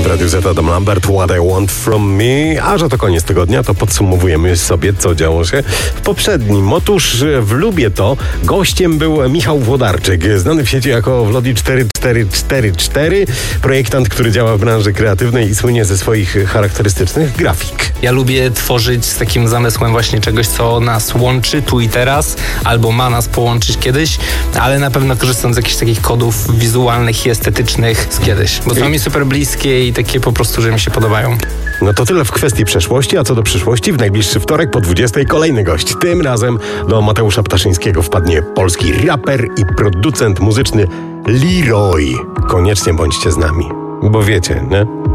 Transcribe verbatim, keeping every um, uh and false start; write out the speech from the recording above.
w Radiu Z Adam Lambert, What I Want From Me. A że to koniec tygodnia, to podsumowujemy sobie, co działo się w poprzednim. Otóż w Lubię To gościem był Michał Włodarczyk, znany w sieci jako Wlodi cztery cztery cztery cztery, projektant, który działa w branży kreatywnej i słynie ze swoich charakterystycznych grafik. Ja lubię tworzyć z takim zamysłem właśnie czegoś, co nas łączy tu i teraz, albo ma nas połączyć kiedyś, ale na pewno korzystam z jakichś takich kodów wizualnych i estetycznych z kiedyś, bo są mi super bliskie i takie po prostu, że mi się podobają. No to tyle w kwestii przeszłości, a co do przyszłości, w najbliższy wtorek po dwudziestej kolejny gość. Tym razem do Mateusza Ptaszyńskiego wpadnie polski raper i producent muzyczny Leroy. Koniecznie bądźcie z nami, bo wiecie, nie?